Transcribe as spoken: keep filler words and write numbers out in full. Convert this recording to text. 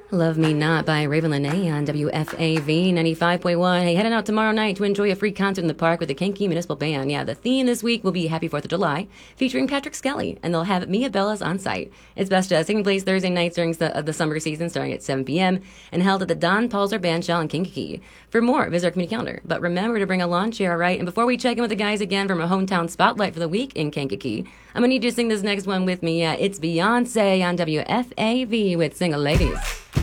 Love Me Not by Raven Lene on W F A V ninety-five point one. Hey, heading out tomorrow night to enjoy a free concert in the park with the Kankakee Municipal Band. Yeah, the theme this week will be Happy fourth of July, featuring Patrick Skelly, and they'll have Mia Bellas on site. It's best uh, taking place Thursday nights during the, uh, the summer season, starting at seven p.m., and held at the Don Palzer Bandshell in Kankakee. For more, visit our community calendar. But remember to bring a lawn chair, all right? And before we check in with the guys again from a hometown spotlight for the week in Kankakee, I'm going to need you to sing this next one with me. Yeah, it's Beyonce on W F A V with Single Ladies.